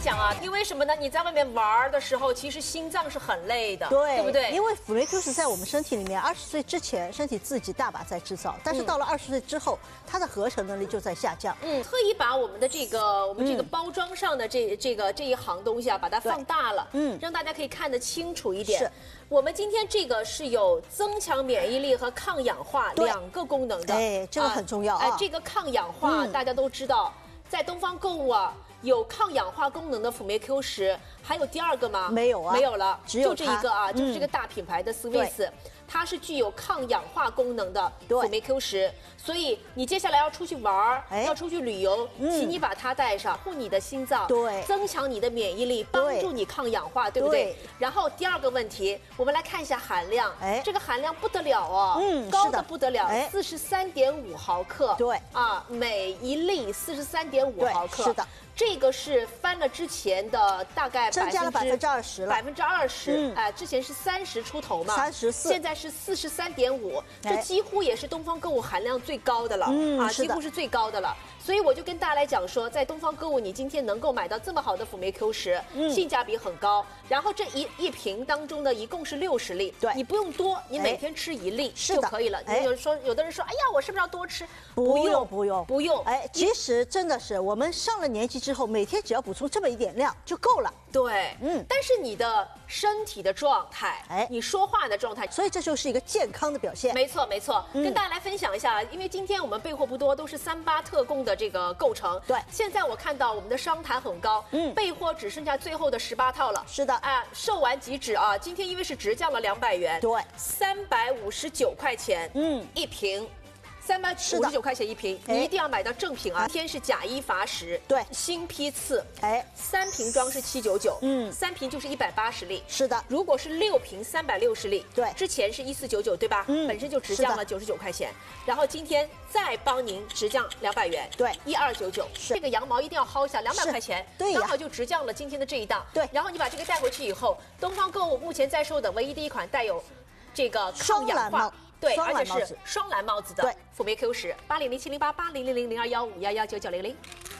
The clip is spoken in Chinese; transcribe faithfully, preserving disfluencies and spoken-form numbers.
讲啊，因为什么呢？你在外面玩的时候，其实心脏是很累的， 对， 对不对？ 因为辅酶 Q 十在我们身体里面，二十岁之前身体自己大把在制造，但是到了二十岁之后，它的合成能力就在下降。 嗯，特意把我们的这个我们这个包装上的这这个这一行东西啊，把它放大了，嗯，让大家可以看得清楚一点。是，我们今天这个是有增强免疫力和抗氧化两个功能的， 哎，这个很重要啊。 哎，这个抗氧化大家都知道，在东方购物啊。有抗氧化功能的辅酶 Q 十，还有第二个吗？ 没有啊， 没有了， 只有就这一个啊，就是这个大品牌的 Swiss，它是具有抗氧化功能的辅酶 Q 十，所以你接下来要出去玩儿，要出去旅游，请你把它带上，护你的心脏， 对， 增强你的免疫力，帮助你抗氧化，对不对？然后第二个问题，我们来看一下含量，哎，这个含量不得了哦，嗯，高的不得了，四十三点五毫克， 对， 啊，每一粒四十三点五毫克， 是的。 这个是翻了之前的大概增加了百分之二十了， 百分之二十，哎，之前是三十出头嘛， 三十四， 现在是四十三点五，这几乎也是东方购物含量最高的了， 嗯， 啊，几乎是最高的了。所以我就跟大家来讲说，在东方购物，你今天能够买到这么好的辅酶 Q 十，嗯，性价比很高。然后这一一瓶当中呢，一共是六十粒， 对， 你不用多，你每天吃一粒就可以了。 哎， 有说有的人说，哎呀，我是不是要多吃？ 不用不用不用。 哎，其实真的是我们上了年纪之后，每天只要补充这么一点量就够了。 对，嗯。但是你的身体的状态，哎，你说话的状态， 所以这就是一个健康的表现。 没错没错，跟大家来分享一下，因为今天我们备货不多，都是三八特供的这个构成。 对， 现在我看到我们的商谈很高，嗯，备货只剩下最后的十八套了。 是的， 啊，售完即止啊！今天因为是直降了两百元， 对， 三百五十九块钱，嗯，一瓶。三百五十九块钱一瓶，你一定要买到正品啊！今天是假一罚十， 对， 新批次， 哎， 三瓶装是七九九，嗯，三瓶就是一百八十粒， 是的。 如果是六瓶三百六十粒， 对， 之前是一四九九，对吧？嗯，本身就直降了九十九块钱，然后今天再帮您直降两百元， 对， 一二九九，这个羊毛一定要薅一下，两百块钱， 对呀， 刚好就直降了今天的这一档， 对。 然后你把这个带回去以后，东方购物目前在售的唯一的一款带有这个抗氧化。对，而且是双蓝帽子的辅酶 Q 十，八零零七零八八零零零零二幺五幺幺九九零零。